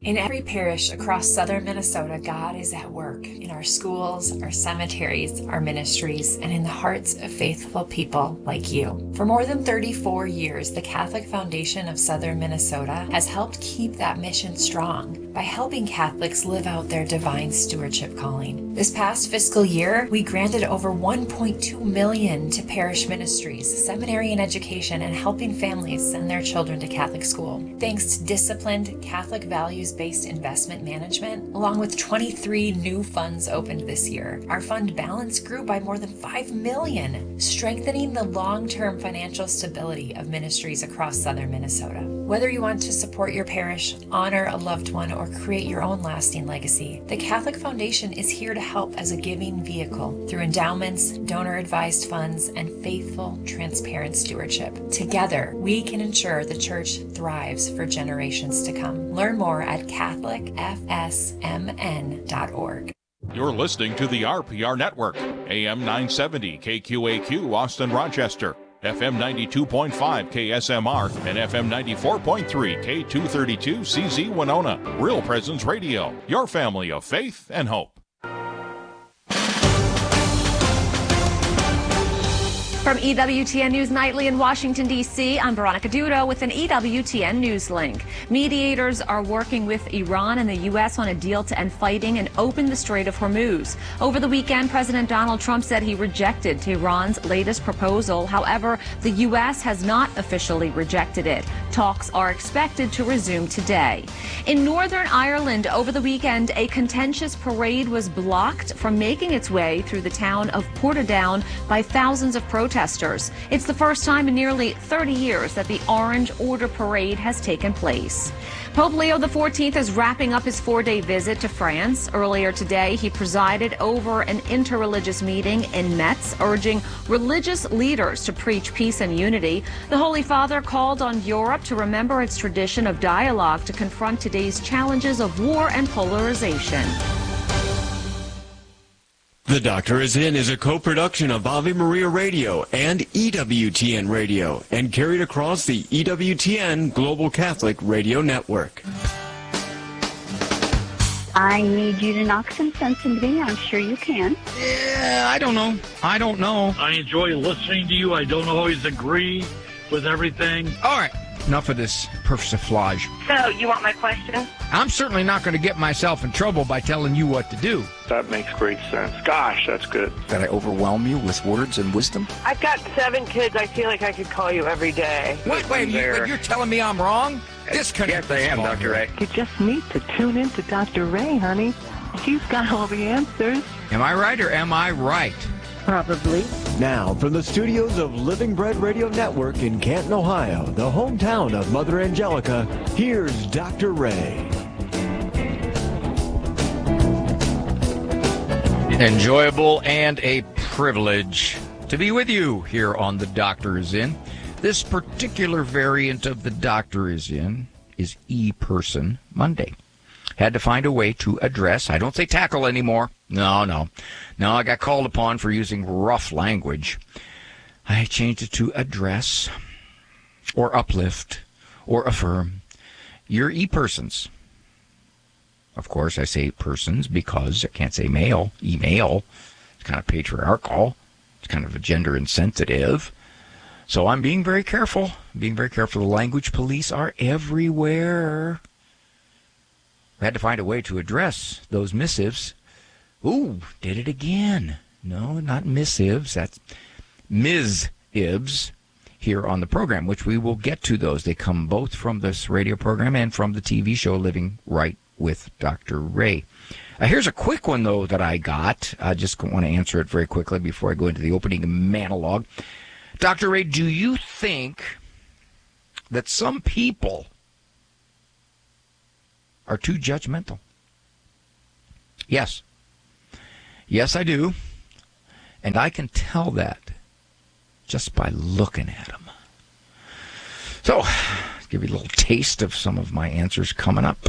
In every parish across southern Minnesota, God is at work in our schools, our cemeteries, our ministries, and in the hearts of faithful people like you. For more than 34 years, the Catholic Foundation of Southern Minnesota has helped keep that mission strong by helping Catholics live out their divine stewardship calling. This past fiscal year, we granted over $1.2 million to parish ministries, seminary and education, and helping families send their children to Catholic school. Thanks to disciplined Catholic values-based investment management, along with 23 new funds opened this year, our fund balance grew by more than $5 million, strengthening the long-term financial stability of ministries across southern Minnesota. Whether you want to support your parish, honor a loved one, or create your own lasting legacy, the Catholic Foundation is here to help as a giving vehicle through endowments, donor-advised funds, and faithful, transparent stewardship. Together, we can ensure the Church thrives for generations to come. Learn more at CatholicFSMN.org. You're listening to the RPR Network, AM 970 KQAQ Austin Rochester, FM 92.5 KSMR, and FM 94.3 K232 CZ Winona. Real Presence Radio, your family of faith and hope. From EWTN News Nightly in Washington, D.C., I'm Veronica Dudo with an EWTN News link. Mediators are working with Iran and the U.S. on a deal to end fighting and open the Strait of Hormuz. Over the weekend, President Donald Trump said he rejected Tehran's latest proposal. However, the U.S. has not officially rejected it. Talks are expected to resume today. In Northern Ireland, over the weekend, a contentious parade was blocked from making its way through the town of Portadown by thousands of protesters. It's the first time in nearly 30 years that the Orange Order Parade has taken place. Pope Leo XIV is wrapping up his 4-day visit to France. Earlier today, he presided over an interreligious meeting in Metz, urging religious leaders to preach peace and unity. The Holy Father called on Europe to remember its tradition of dialogue to confront today's challenges of war and polarization. The Doctor Is In is a co-production of Ave Maria Radio and EWTN Radio and carried across the EWTN Global Catholic Radio Network. I need you to knock some sense into me. I'm sure you can. Yeah, I don't know. I enjoy listening to you. I don't always agree with everything. All right, enough of this persiflage. So, you want my question? I'm certainly not going to get myself in trouble by telling you what to do. That makes great sense. Gosh, that's good. That I overwhelm you with words and wisdom? I've got 7 kids. I feel like I could call you every day. Wait, you're telling me I'm wrong? Disconnect. Yes, I am, Dr. Ray. You just need to tune in to Dr. Ray, honey. He's got all the answers. Am I right or am I right? Probably. Now, from the studios of Living Bread Radio Network in Canton, Ohio, the hometown of Mother Angelica, here's Dr. Ray. Enjoyable and a privilege to be with you here on The Doctor Is In. This particular variant of The Doctor Is In is E-Person Monday. Had to find a way to address, I don't say tackle anymore. No, I got called upon for using rough language. I changed it to address or uplift or affirm your E-Persons. Of course, I say persons because I can't say male, email. It's kind of patriarchal. It's kind of gender insensitive. So I'm being very careful. The language police are everywhere. We had to find a way to address those missives. Ooh, did it again. No, not missives. That's Ms-ibs here on the program, which we will get to those. They come both from this radio program and from the TV show Living Right with Dr. Ray. Here's a quick one, though, that I got. I just want to answer it very quickly before I go into the opening monologue. Dr. Ray, do you think that some people are too judgmental? Yes. Yes, I do. And I can tell that just by looking at them. So, I'll give you a little taste of some of my answers coming up.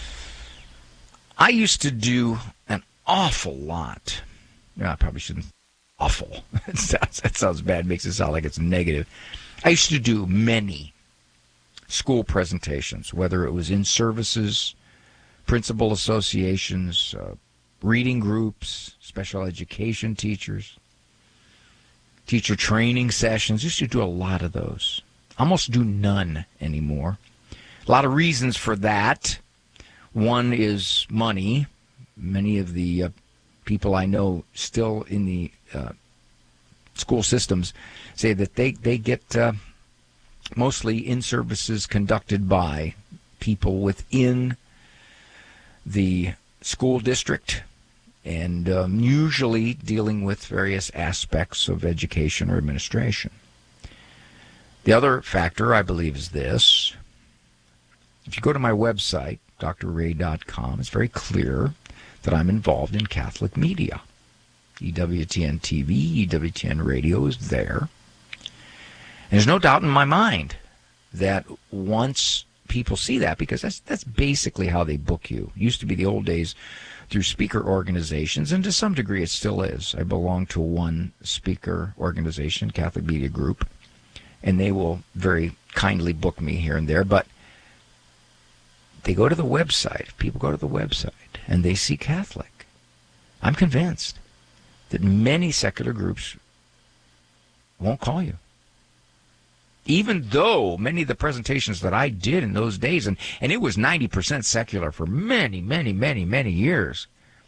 I used to do an awful lot. I probably shouldn't. Awful. That sounds bad. Makes it sound like it's negative. I used to do many school presentations, whether it was in services principal associations, reading groups, special education teachers, teacher training sessions. Used to do a lot of those. Almost do none anymore. A lot of reasons for that. One is money. Many of the people I know still in the school systems say that they get mostly in-services conducted by people within the school district and usually dealing with various aspects of education or administration. The other factor, I believe, is this. If you go to my website, drray.com, it's very clear that I'm involved in Catholic media. EWTN TV, EWTN radio is there. And there's no doubt in my mind that once people see that, because that's basically how they book you. It used to be the old days through speaker organizations, and to some degree it still is. I belong to one speaker organization, Catholic Media Group, and they will very kindly book me here and there, but they go to the website. If people go to the website and they see Catholic, I'm convinced that many secular groups won't call you. Even though many of the presentations that I did in those days, and it was 90% secular for many, many, many, many years,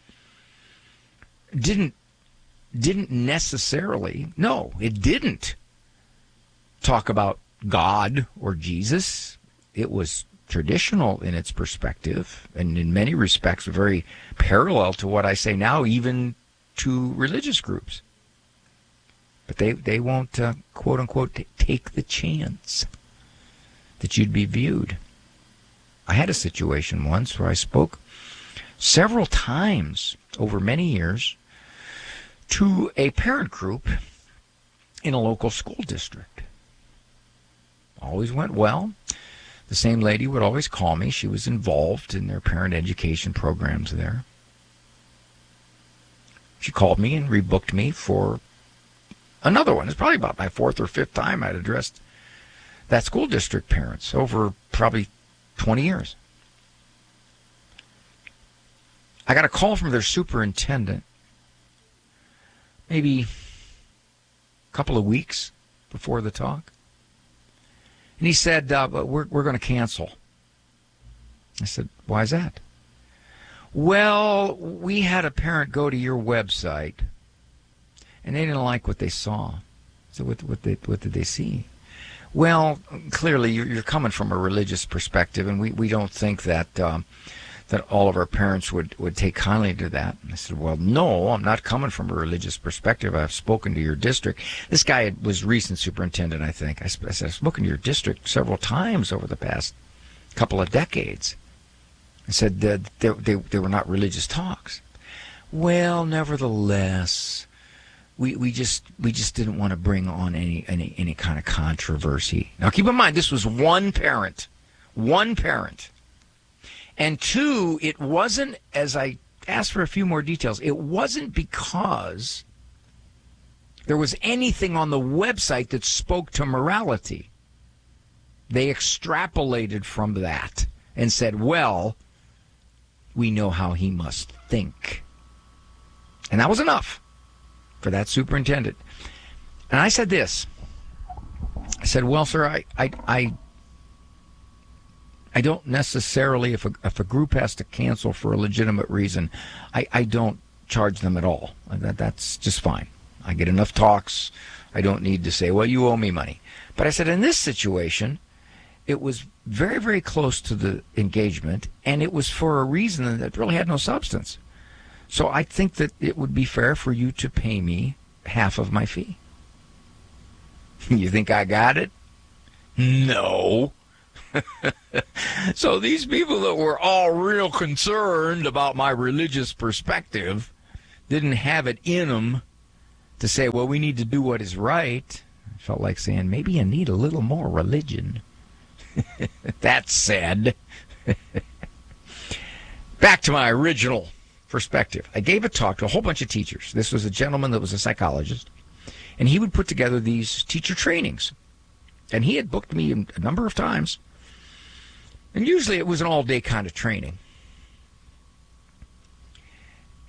didn't necessarily, no, it didn't talk about God or Jesus. It was traditional in its perspective, and in many respects very parallel to what I say now, even to religious groups. But they won't, quote-unquote, take the chance that you'd be viewed. I had a situation once where I spoke several times over many years to a parent group in a local school district. Always went well. The same lady would always call me. She was involved in their parent education programs there. She called me and rebooked me for another one. It's probably about my fourth or fifth time I'd addressed that school district parents over probably 20 years. I got a call from their superintendent maybe a couple of weeks before the talk. And he said, we're going to cancel. I said, why is that? Well, we had a parent go to your website, and they didn't like what they saw. So what did they see? Well, clearly you're coming from a religious perspective, and we don't think that that all of our parents would take kindly to that. And I said, well, no, I'm not coming from a religious perspective. I've spoken to your district. This guy was recent superintendent, I think. I said, I've spoken to your district several times over the past couple of decades. I said they were not religious talks. Well, nevertheless, we just didn't want to bring on any kind of controversy. Now, keep in mind, this was one parent. And two, it wasn't, as I asked for a few more details, it wasn't because there was anything on the website that spoke to morality. They extrapolated from that and said, well, we know how he must think. And that was enough for that superintendent. And I said this. I said, well, sir, I don't necessarily, if a group has to cancel for a legitimate reason, I don't charge them at all. That's just fine. I get enough talks. I don't need to say, well, you owe me money. But I said, in this situation, it was very, very close to the engagement, and it was for a reason that really had no substance. So I think that it would be fair for you to pay me half of my fee. You think I got it? No. So these people that were all real concerned about my religious perspective didn't have it in them to say, well, we need to do what is right. I felt like saying, maybe you need a little more religion. That said, back to my original perspective. I gave a talk to a whole bunch of teachers. This was a gentleman that was a psychologist, and he would put together these teacher trainings. And he had booked me a number of times. And usually it was an all-day kind of training.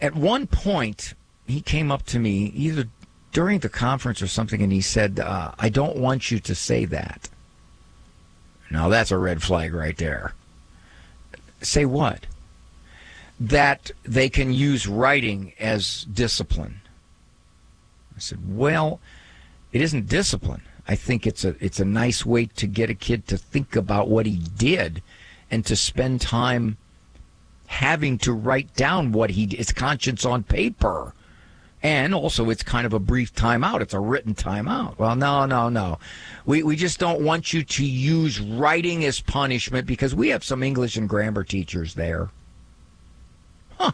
at one point, he came up to me either during the conference or something, and he said, I don't want you to say that. Now, that's a red flag right there. Say what? That they can use writing as discipline. I said, well, it isn't discipline. I think it's a nice way to get a kid to think about what he did and to spend time having to write down what he did. It's conscience on paper. And also, it's kind of a brief timeout. It's a written timeout. Well, no. We just don't want you to use writing as punishment because we have some English and grammar teachers there. Huh.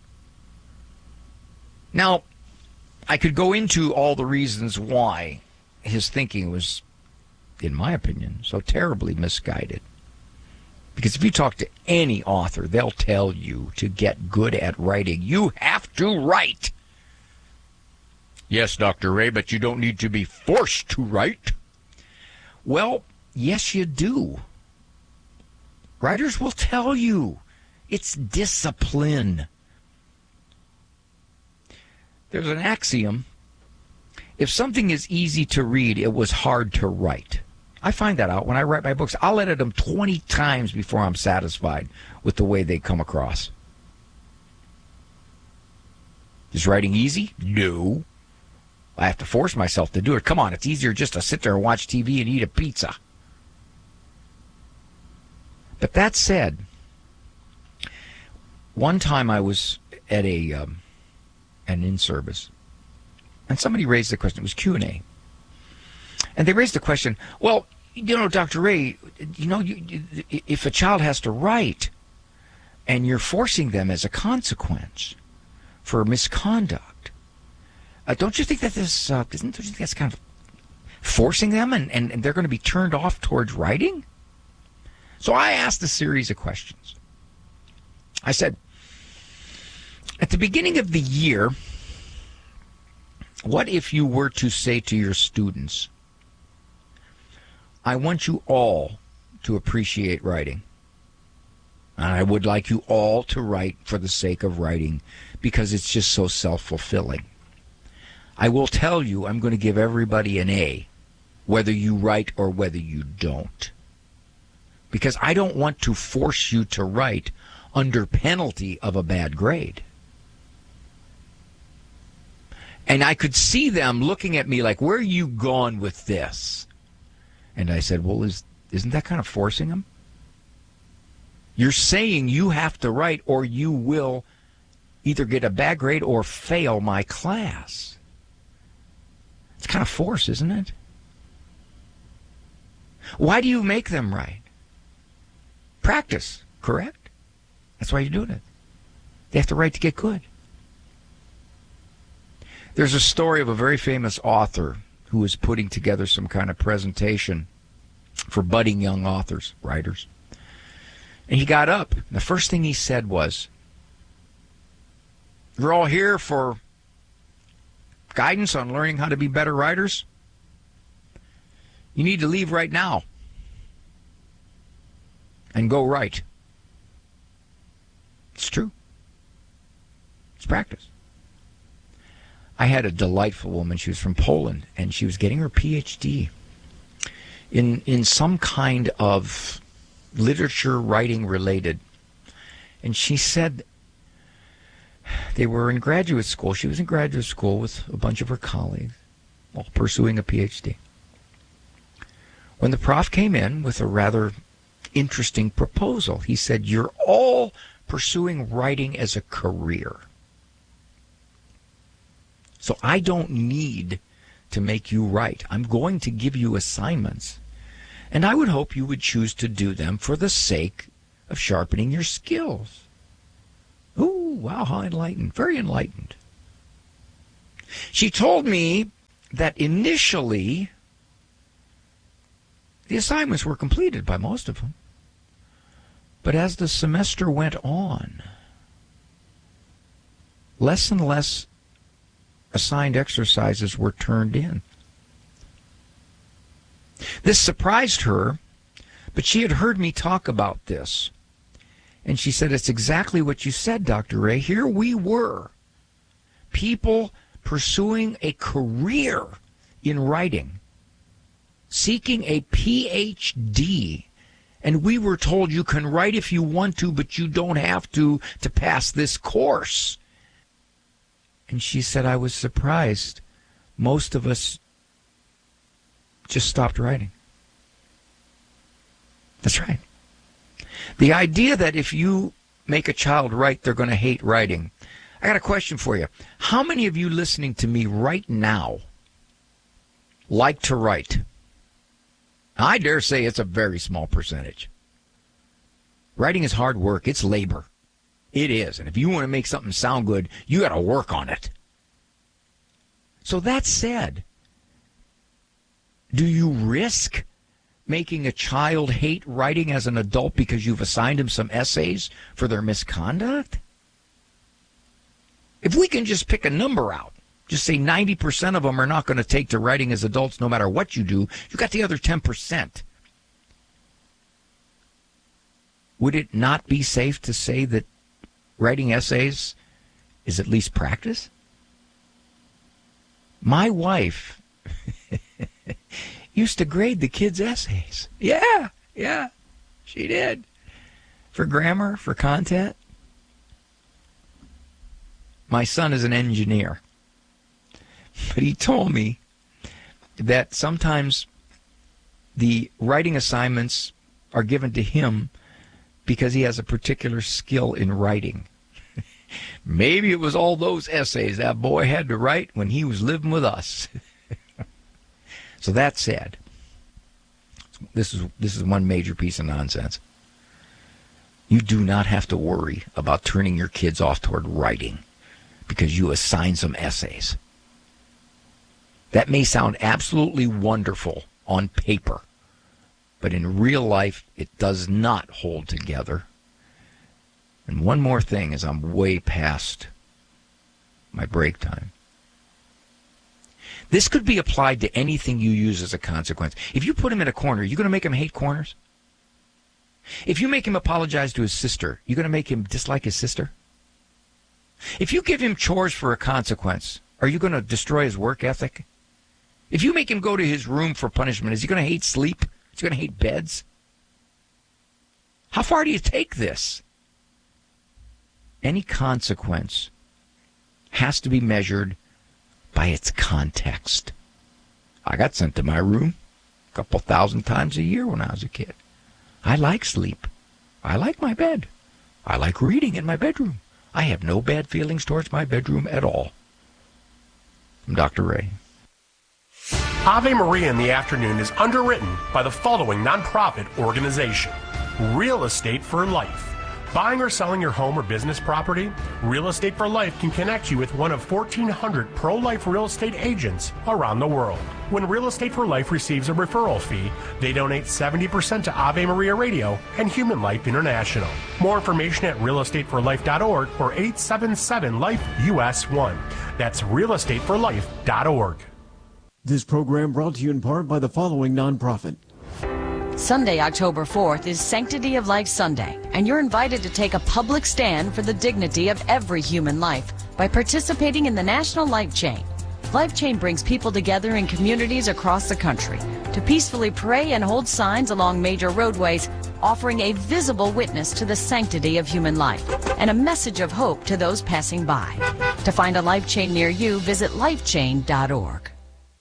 Now, I could go into all the reasons why his thinking was, in my opinion, so terribly misguided. Because if you talk to any author, they'll tell you to get good at writing, you have to write. Yes, Dr. Ray, but you don't need to be forced to write. Well, yes, you do. Writers will tell you it's discipline. There's an axiom. If something is easy to read, it was hard to write. I find that out when I write my books. I'll edit them 20 times before I'm satisfied with the way they come across. Is writing easy? No. I have to force myself to do it. Come on, it's easier just to sit there and watch TV and eat a pizza. But that said, one time I was at an in-service, and somebody raised the question. It was Q&A. And they raised the question, well, Dr. Ray, if a child has to write and you're forcing them as a consequence for misconduct, don't you think that don't you think that's kind of forcing them and they're going to be turned off towards writing? So I asked a series of questions. I said, at the beginning of the year, what if you were to say to your students, I want you all to appreciate writing. And I would like you all to write for the sake of writing because it's just so self-fulfilling. I will tell you I'm going to give everybody an A, whether you write or whether you don't. Because I don't want to force you to write under penalty of a bad grade. And I could see them looking at me like, where are you going with this? And I said, well, isn't that kind of forcing them? You're saying you have to write or you will either get a bad grade or fail my class. It's kind of force, isn't it? Why do you make them write? Practice, correct? That's why you're doing it. They have to write to get good. There's a story of a very famous author who was putting together some kind of presentation for budding young authors, writers. And he got up. And the first thing he said was, you're all here for guidance on learning how to be better writers? You need to leave right now and go write. It's true. It's practice. I had a delightful woman. She was from Poland, and she was getting her PhD in some kind of literature writing related. And she said they were in graduate school. She was in graduate school with a bunch of her colleagues, all pursuing a PhD. When the prof came in with a rather interesting proposal, he said, you're all pursuing writing as a career. So I don't need to make you write. I'm going to give you assignments, and I would hope you would choose to do them for the sake of sharpening your skills. Ooh, wow, how enlightened. Very enlightened. She told me that initially the assignments were completed by most of them. But as the semester went on, less and less assigned exercises were turned in. This surprised her, but she had heard me talk about this. And she said, it's exactly what you said, Dr. Ray. Here we were people pursuing a career in writing, seeking a PhD, and we were told you can write if you want to, but you don't have to pass this course. And she said, I was surprised. Most of us just stopped writing. That's right. The idea that if you make a child write, they're going to hate writing. I got a question for you. How many of you listening to me right now like to write? I dare say it's a very small percentage. Writing is hard work. It's labor. It is. And if you want to make something sound good, you got to work on it. So that said, do you risk making a child hate writing as an adult because you've assigned him some essays for their misconduct? If we can just pick a number out, just say 90% of them are not going to take to writing as adults no matter what you do, you got the other 10%. Would it not be safe to say that writing essays is at least practice? My wife used to grade the kids' essays. Yeah, she did. For grammar, for content. My son is an engineer. But he told me that sometimes the writing assignments are given to him because he has a particular skill in writing. Maybe it was all those essays that boy had to write when he was living with us. So that said, this is one major piece of nonsense. You do not have to worry about turning your kids off toward writing because you assign some essays. That may sound absolutely wonderful on paper, but in real life, it does not hold together. And one more thing as I'm way past my break time. This could be applied to anything you use as a consequence. If you put him in a corner, you're going to make him hate corners? If you make him apologize to his sister, you're going to make him dislike his sister? If you give him chores for a consequence, are you going to destroy his work ethic? If you make him go to his room for punishment, is he going to hate sleep? Is he going to hate beds? How far do you take this? Any consequence has to be measured by its context. I got sent to my room a couple thousand times a year when I was a kid. I like sleep. I like my bed. I like reading in my bedroom. I have no bad feelings towards my bedroom at all. I'm Dr. Ray. Ave Maria in the Afternoon is underwritten by the following nonprofit organization: Real Estate for Life. Buying or selling your home or business property? Real Estate for Life can connect you with one of 1,400 pro-life real estate agents around the world. When Real Estate for Life receives a referral fee, they donate 70% to Ave Maria Radio and Human Life International. More information at realestateforlife.org or 877-LIFE-US1. That's realestateforlife.org. This program brought to you in part by the following nonprofit. Sunday, October 4th is Sanctity of Life Sunday, and you're invited to take a public stand for the dignity of every human life by participating in the National Life Chain. Life Chain brings people together in communities across the country to peacefully pray and hold signs along major roadways, offering a visible witness to the sanctity of human life and a message of hope to those passing by. To find a Life Chain near you, visit lifechain.org.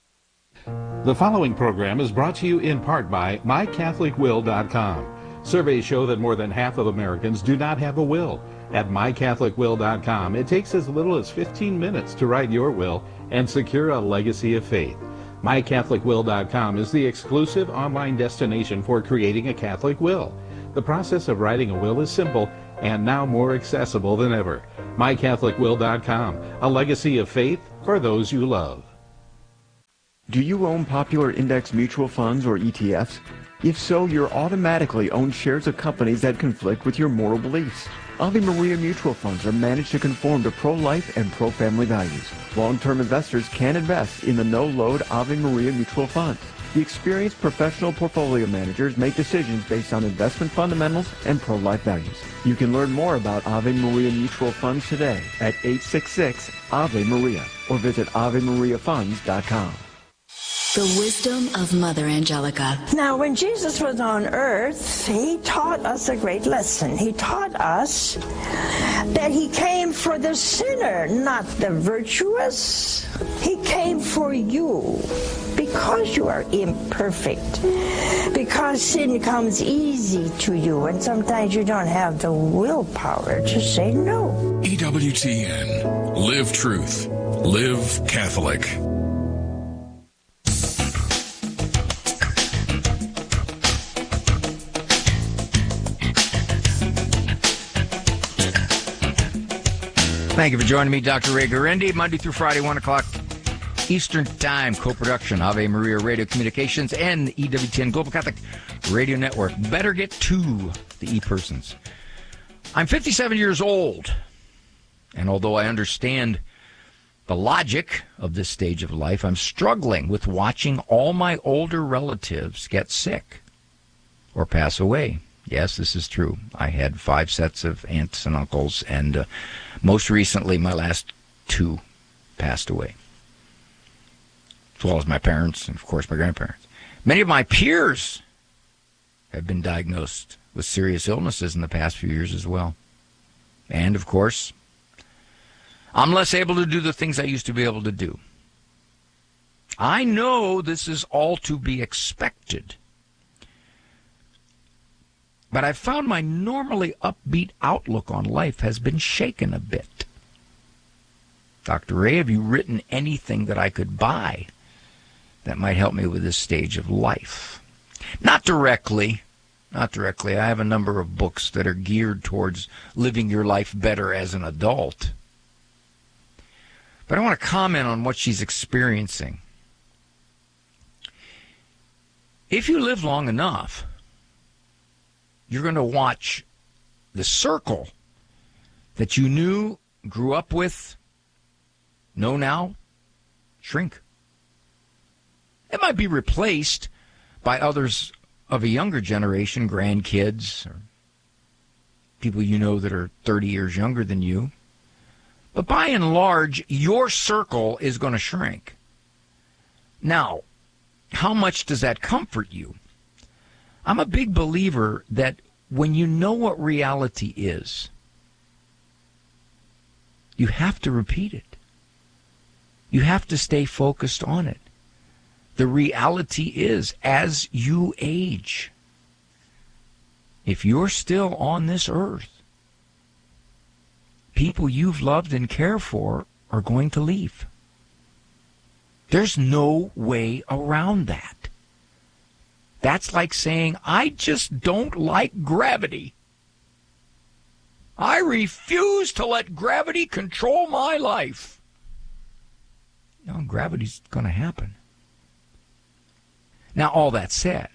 The following program is brought to you in part by MyCatholicWill.com. Surveys show that more than half of Americans do not have a will. At MyCatholicWill.com, it takes as little as 15 minutes to write your will and secure a legacy of faith. MyCatholicWill.com is the exclusive online destination for creating a Catholic will. The process of writing a will is simple and now more accessible than ever. MyCatholicWill.com, a legacy of faith for those you love. Do you own popular index mutual funds or ETFs? If so, you're automatically own shares of companies that conflict with your moral beliefs. Ave Maria mutual funds are managed to conform to pro-life and pro-family values. Long-term investors can invest in the no-load Ave Maria mutual funds. The experienced professional portfolio managers make decisions based on investment fundamentals and pro-life values. You can learn more about Ave Maria Mutual Funds today at 866-AVE-MARIA or visit AveMariaFunds.com. The wisdom of Mother Angelica. Now, when Jesus was on earth, he taught us a great lesson. He taught us that he came for the sinner, not the virtuous. He came for you because you are imperfect, because sin comes easy to you, and sometimes you don't have the willpower to say no. EWTN. Live truth. Live Catholic. Thank you for joining me, Dr. Ray Guarendi, Monday through Friday, 1 o'clock Eastern Time, co-production, Ave Maria Radio Communications and the EWTN Global Catholic Radio Network. Better get to the e-persons. I'm 57 years old, and although I understand the logic of this stage of life, I'm struggling with watching all my older relatives get sick or pass away. Yes, this is true. I had 5 sets of aunts and uncles, and most recently, my last 2 passed away, as well as my parents and, of course, my grandparents. Many of my peers have been diagnosed with serious illnesses in the past few years as well. And, of course, I'm less able to do the things I used to be able to do. I know this is all to be expected. But I've found my normally upbeat outlook on life has been shaken a bit. Dr. Ray, have you written anything that I could buy that might help me with this stage of life? Not directly. Not directly. I have a number of books that are geared towards living your life better as an adult. But I want to comment on what she's experiencing. If you live long enough, you're going to watch the circle that you knew, grew up with, know now, shrink. It might be replaced by others of a younger generation, grandkids, or people you know that are 30 years younger than you. But by and large, your circle is going to shrink. Now, how much does that comfort you? I'm a big believer that when you know what reality is, you have to repeat it. You have to stay focused on it. The reality is, as you age, if you're still on this earth, people you've loved and cared for are going to leave. There's no way around that. That's like saying, I just don't like gravity. I refuse to let gravity control my life. You know, gravity's going to happen. Now, all that said,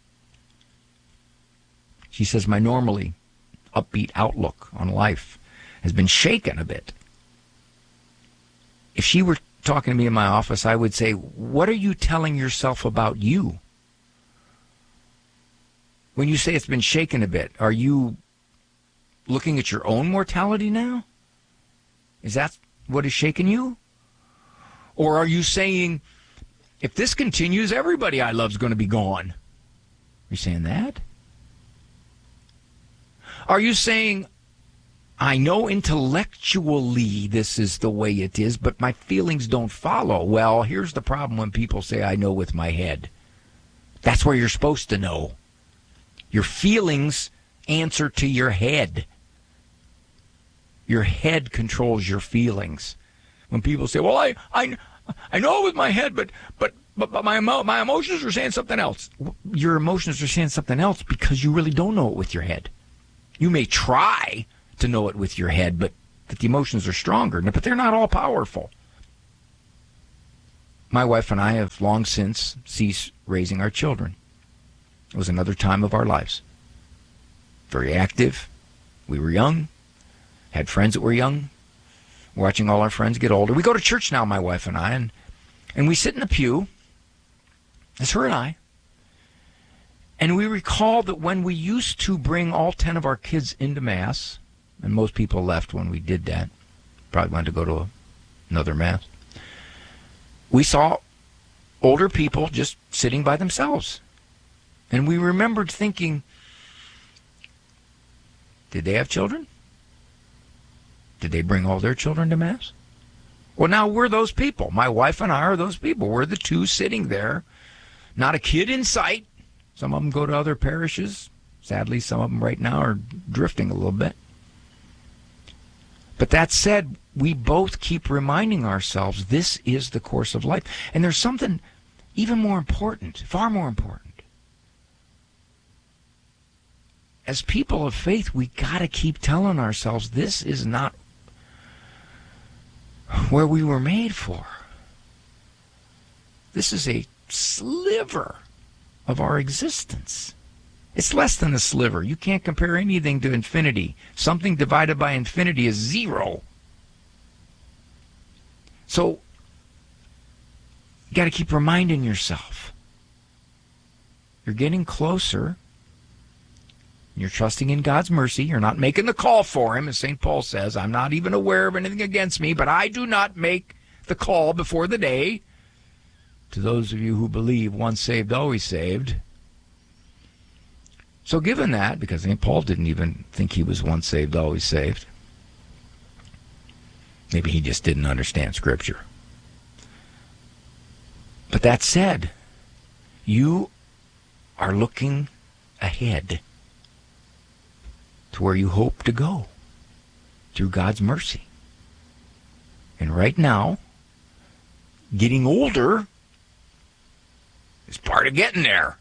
she says, my normally upbeat outlook on life has been shaken a bit. If she were talking to me in my office, I would say, what are you telling yourself about you? When you say it's been shaken a bit, are you looking at your own mortality now? Is that what is shaking you? Or are you saying, if this continues, everybody I love is going to be gone? Are you saying that? Are you saying, I know intellectually this is the way it is, but my feelings don't follow? Well, here's the problem when people say, I know with my head. That's where you're supposed to know. Your feelings answer to your head. Your head controls your feelings. When people say, well, I know with my head, but my emotions are saying something else. Your emotions are saying something else because you really don't know it with your head. You may try to know it with your head, but the emotions are stronger, but they're not all powerful. My wife and I have long since ceased raising our children. It was another time of our lives. Very active. We were young. Had friends that were young. Watching all our friends get older. We go to church now, my wife and I, and we sit in the pew. It's her and I. And we recall that when we used to bring all 10 of our kids into Mass, and most people left when we did that, probably went to go to another Mass, we saw older people just sitting by themselves. And we remembered thinking, did they have children? Did they bring all their children to Mass? Well, now we're those people. My wife and I are those people. We're the two sitting there, not a kid in sight. Some of them go to other parishes. Sadly, some of them right now are drifting a little bit. But that said, we both keep reminding ourselves this is the course of life. And there's something even more important, far more important. As people of faith, we got to keep telling ourselves this is not where we were made for. This is a sliver of our existence. It's less than a sliver. You can't compare anything to infinity. Something divided by infinity is zero. So, you got to keep reminding yourself. You're getting closer. You're trusting in God's mercy. You're not making the call for him, as St. Paul says. I'm not even aware of anything against me, but I do not make the call before the day. To those of you who believe once saved, always saved. So given that, because St. Paul didn't even think he was once saved, always saved. Maybe he just didn't understand Scripture. But that said, you are looking ahead to where you hope to go through God's mercy. And right now, getting older is part of getting there.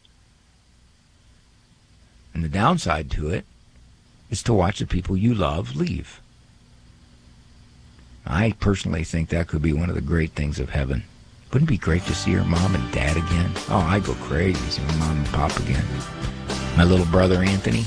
And the downside to it is to watch the people you love leave. I personally think that could be one of the great things of heaven. Wouldn't it be great to see your mom and dad again? Oh, I go crazy to see my mom and pop again. My little brother Anthony.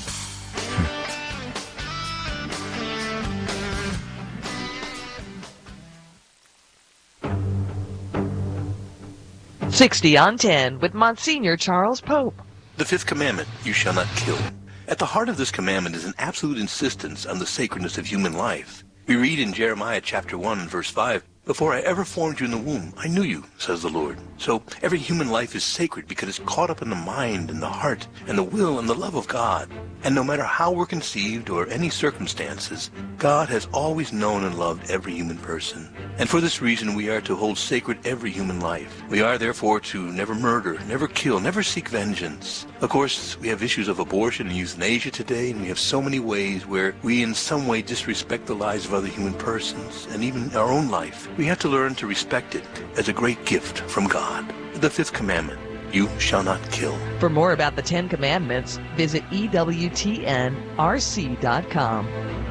60 on 10 with Monsignor Charles Pope. The fifth commandment, you shall not kill. At the heart of this commandment is an absolute insistence on the sacredness of human life. We read in Jeremiah chapter 1 and verse 5, "Before I ever formed you in the womb, I knew you, says the Lord." So every human life is sacred because it's caught up in the mind and the heart and the will and the love of God. And no matter how we're conceived or any circumstances, God has always known and loved every human person. And for this reason, we are to hold sacred every human life. We are therefore to never murder, never kill, never seek vengeance. Of course, we have issues of abortion and euthanasia today, and we have so many ways where we in some way disrespect the lives of other human persons, and even our own life. We have to learn to respect it as a great gift from God. The fifth commandment, you shall not kill. For more about the 10 Commandments, visit EWTNRC.com.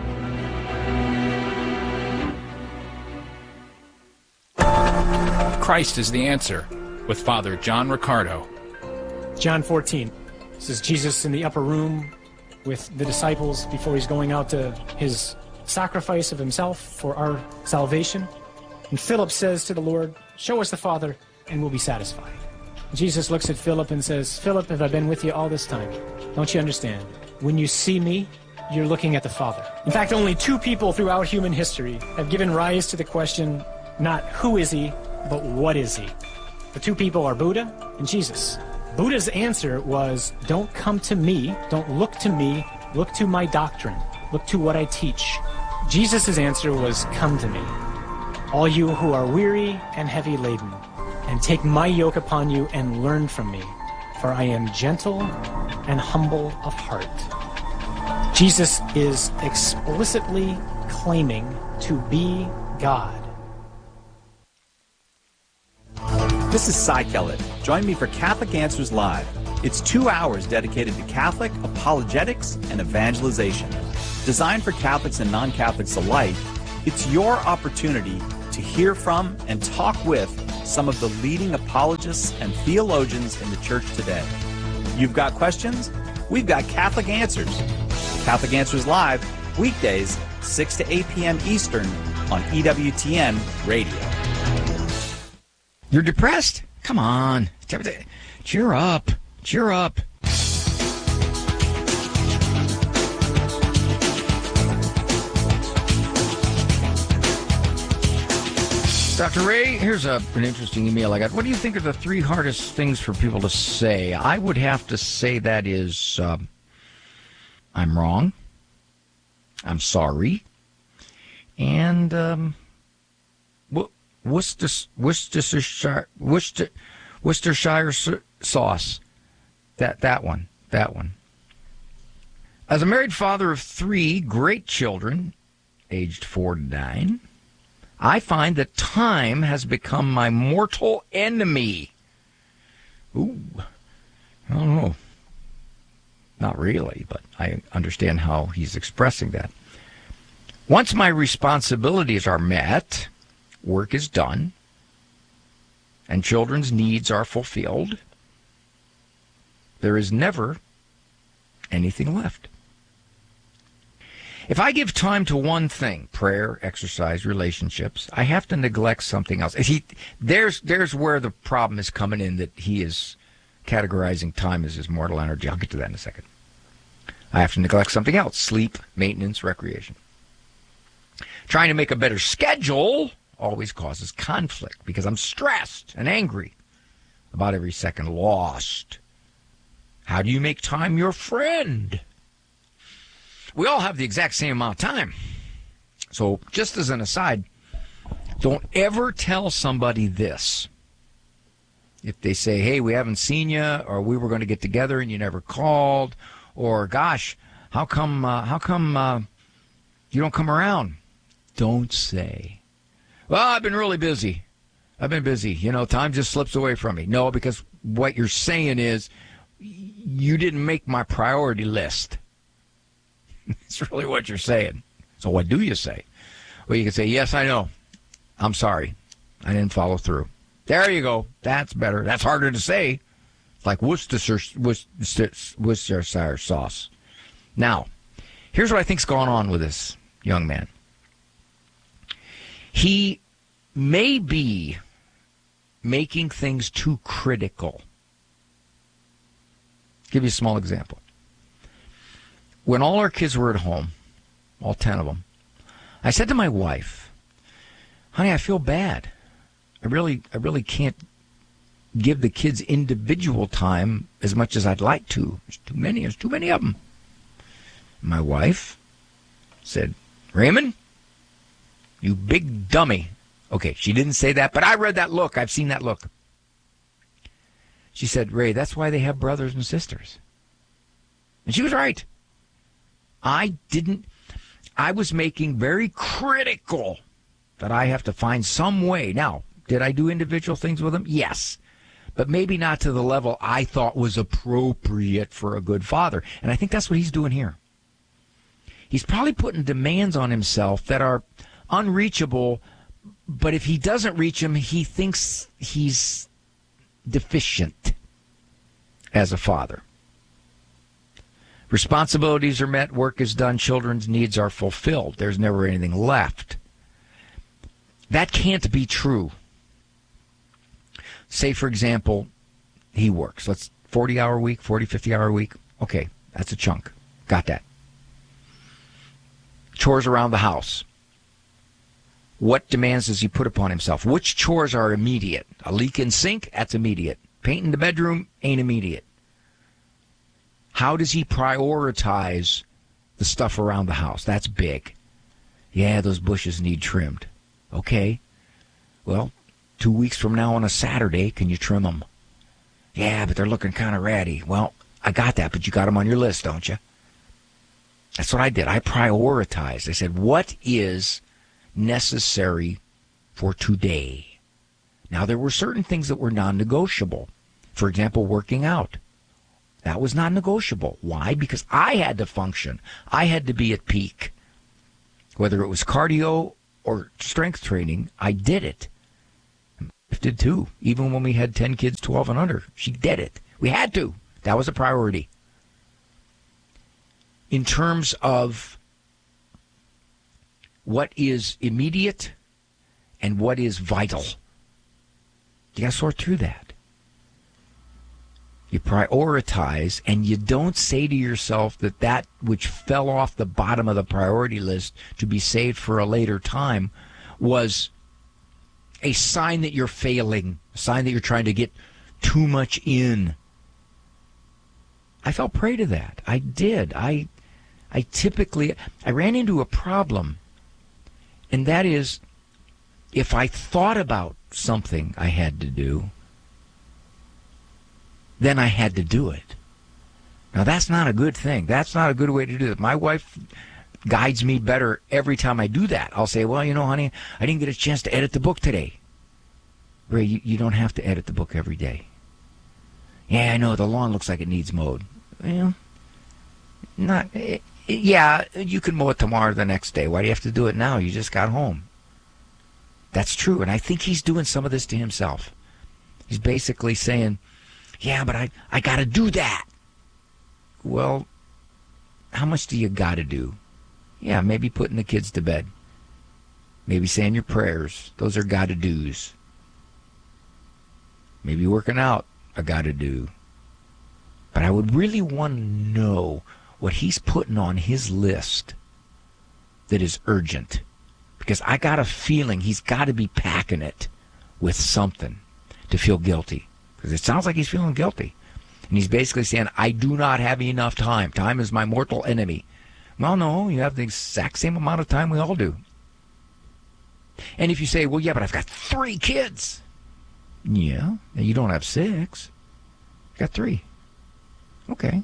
Christ is the answer, with Father John Riccardo. John 14. This is Jesus in the upper room with the disciples before he's going out to his sacrifice of himself for our salvation. And Philip says to the Lord, "Show us the Father, and we'll be satisfied." Jesus looks at Philip and says, "Philip, have I been with you all this time? Don't you understand? When you see me, you're looking at the Father." In fact, only two people throughout human history have given rise to the question, not who is he, but what is he? The two people are Buddha and Jesus. Buddha's answer was, don't come to me, don't look to me, look to my doctrine, look to what I teach. Jesus' answer was, come to me, all you who are weary and heavy laden, and take my yoke upon you and learn from me, for I am gentle and humble of heart. Jesus is explicitly claiming to be God. This is Cy Kellett. Join me for Catholic Answers Live. It's 2 hours dedicated to Catholic apologetics and evangelization. Designed for Catholics and non-Catholics alike, it's your opportunity to hear from and talk with some of the leading apologists and theologians in the church today. You've got questions? We've got Catholic Answers. Catholic Answers Live, weekdays, 6 to 8 p.m. Eastern on EWTN Radio. You're depressed? Come on. Cheer up. Cheer up. Dr. Ray, here's an interesting email I got. What do you think are the 3 hardest things for people to say? I would have to say that is, I'm wrong. I'm sorry. And Worcestershire sauce. That one. As a married father of 3 great children, aged 4 to 9, I find that time has become my mortal enemy. Ooh, I don't know. Not really, but I understand how he's expressing that. Once my responsibilities are met, work is done, and children's needs are fulfilled, there is never anything left. If I give time to one thing, prayer, exercise, relationships, I have to neglect something else. There's where the problem is coming in, that he is categorizing time as his mortal energy. I'll get to that in a second. I have to neglect something else, sleep, maintenance, recreation. Trying to make a better schedule always causes conflict because I'm stressed and angry about every second lost. How do you make time your friend? We all have the exact same amount of time. So just as an aside, don't ever tell somebody this. If they say, hey, we haven't seen you, or we were going to get together and you never called, or gosh, how come you don't come around? Don't say, well, I've been really busy. I've been busy. Time just slips away from me. No, because what you're saying is you didn't make my priority list. That's really what you're saying. So what do you say? Well, you can say, yes, I know. I'm sorry. I didn't follow through. There you go. That's better. That's harder to say. It's like Worcestershire sauce. Now, here's what I think's going on with this young man. He may be making things too critical. I'll give you a small example. When all our kids were at home, all 10 of them, I said to my wife, honey, I feel bad. I really can't give the kids individual time as much as I'd like to. There's too many of them. My wife said, Raymond, you big dummy. Okay, she didn't say that, but I read that look. I've seen that look. She said, Ray, that's why they have brothers and sisters. And she was right. I was making very critical that I have to find some way. Now, did I do individual things with them? Yes. But maybe not to the level I thought was appropriate for a good father. And I think that's what he's doing here. He's probably putting demands on himself that are unreachable, but if he doesn't reach them, he thinks he's deficient as a father. Responsibilities are met, work is done, children's needs are fulfilled. There's never anything left. That can't be true. Say, for example, he works. Let's 40-hour week, 40, 50-hour week. Okay, that's a chunk. Got that. Chores around the house. What demands does he put upon himself? Which chores are immediate? A leak in sink? That's immediate. Painting the bedroom? Ain't immediate. How does he prioritize the stuff around the house? That's big. Yeah, those bushes need trimmed. Okay. Well, 2 weeks from now on a Saturday, can you trim them? Yeah, but they're looking kind of ratty. Well, I got that, but you got them on your list, don't you? That's what I did. I prioritized. I said, what is necessary for today? Now, there were certain things that were non-negotiable. For example, working out. That was non-negotiable. Why? Because I had to function. I had to be at peak. Whether it was cardio or strength training, I did it. My wife did too. Even when we had 10 kids, 12 and under, she did it. We had to. That was a priority. In terms of what is immediate and what is vital, you got to sort through that. You prioritize, and you don't say to yourself that that which fell off the bottom of the priority list to be saved for a later time was a sign that you're failing, a sign that you're trying to get too much in. I fell prey to that. I did. I ran into a problem, and that is, if I thought about something I had to do, then I had to do it. Now, that's not a good thing. That's not a good way to do it. My wife guides me better every time I do that. I'll say, well, you know, honey, I didn't get a chance to edit the book today. Ray, you don't have to edit the book every day. Yeah, I know, the lawn looks like it needs mowed. Well, yeah, you can mow it tomorrow or the next day. Why do you have to do it now? You just got home. That's true, and I think he's doing some of this to himself. He's basically saying, yeah, but I got to do that. Well, how much do you got to do? Yeah, maybe putting the kids to bed. Maybe saying your prayers. Those are got to do's. Maybe working out, a got to do. But I would really want to know what he's putting on his list that is urgent. Because I got a feeling he's got to be packing it with something to feel guilty. Because it sounds like he's feeling guilty. And he's basically saying, I do not have enough time. Time is my mortal enemy. Well, no, you have the exact same amount of time we all do. And if you say, well, yeah, but I've got 3 kids. Yeah, and you don't have 6. You got 3. Okay.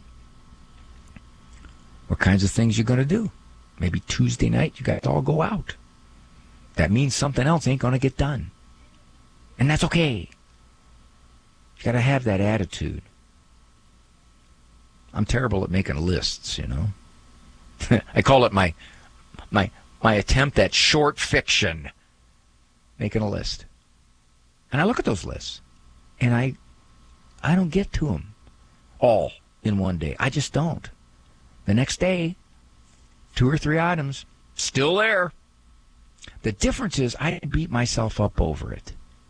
What kinds of things you going to do? Maybe Tuesday night you got to all go out. That means something else ain't going to get done. And that's okay. You got to have that attitude. I'm terrible at making lists, you know. I call it my attempt at short fiction, making a list. And I look at those lists, and I don't get to them all in one day. I just don't. The next day, 2 or 3 items, still there. The difference is I didn't beat myself up over it.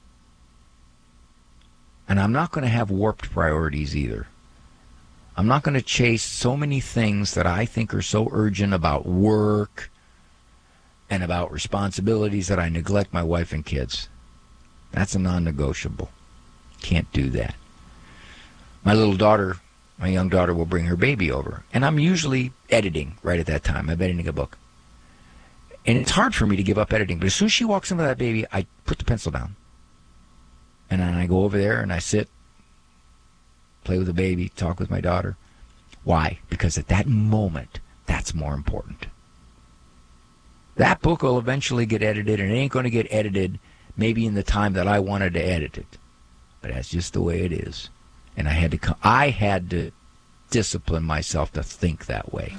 And I'm not going to have warped priorities either. I'm not going to chase so many things that I think are so urgent about work and about responsibilities that I neglect my wife and kids. That's a non-negotiable. Can't do that. My little daughter, my young daughter, will bring her baby over. And I'm usually editing right at that time. I'm editing a book. And it's hard for me to give up editing. But as soon as she walks into that baby, I put the pencil down. And then I go over there and I sit, play with the baby, talk with my daughter. Why? Because at that moment, that's more important. That book will eventually get edited, and it ain't going to get edited maybe in the time that I wanted to edit it. But that's just the way it is. And I had to discipline myself to think that way.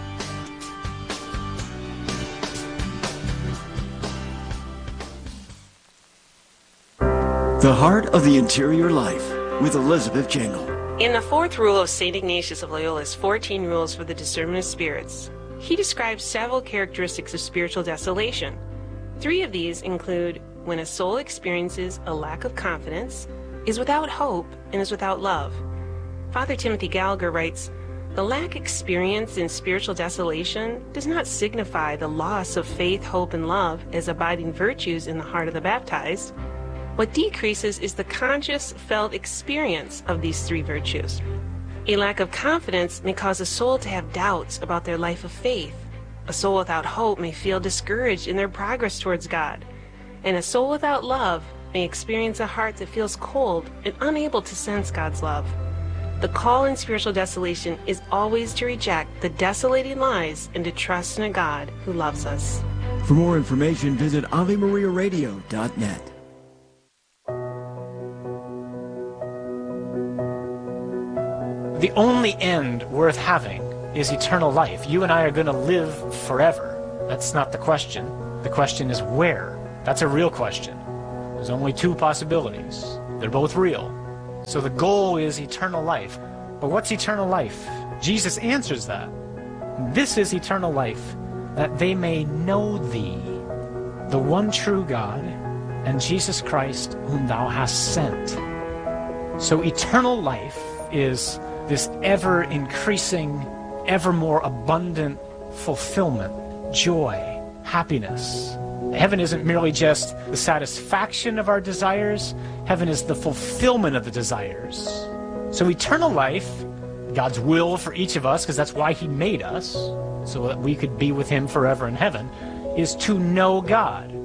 The Heart of the Interior Life with Elizabeth Jingle. In the 4th rule of St. Ignatius of Loyola's 14 Rules for the Discernment of Spirits, he describes several characteristics of spiritual desolation. 3 of these include when a soul experiences a lack of confidence, is without hope, and is without love. Father Timothy Gallagher writes, the lack experienced in spiritual desolation does not signify the loss of faith, hope, and love as abiding virtues in the heart of the baptized. What decreases is the conscious, felt experience of these 3 virtues. A lack of confidence may cause a soul to have doubts about their life of faith. A soul without hope may feel discouraged in their progress towards God. And a soul without love may experience a heart that feels cold and unable to sense God's love. The call in spiritual desolation is always to reject the desolating lies and to trust in a God who loves us. For more information, visit AveMariaRadio.net. The only end worth having is eternal life. You and I are going to live forever. That's not the question. The question is where. That's a real question. There's only 2 possibilities. They're both real. So the goal is eternal life. But what's eternal life? Jesus answers that. This is eternal life, that they may know thee, the one true God, and Jesus Christ, whom thou hast sent. So eternal life is this ever-increasing, ever more abundant fulfillment, joy, happiness. Heaven isn't merely just the satisfaction of our desires. Heaven is the fulfillment of the desires. So eternal life, God's will for each of us, because that's why he made us, so that we could be with him forever in heaven, is to know God.